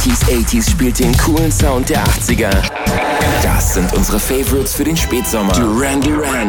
90s, 80s spielt den coolen Sound der 80er. Das sind unsere Favorites für den Spätsommer. Duran Duran